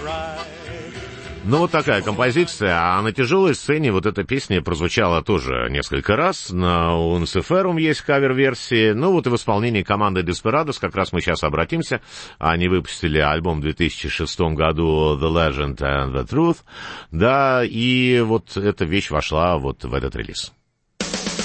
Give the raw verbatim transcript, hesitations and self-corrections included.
Ну, вот такая композиция. А на тяжелой сцене вот эта песня прозвучала тоже несколько раз. На Унциферум есть кавер-версии. Ну, вот и в исполнении команды Desperados как раз мы сейчас обратимся. Они выпустили альбом в две тысячи шестом году The Legend and the Truth. Да, и вот эта вещь вошла вот в этот релиз.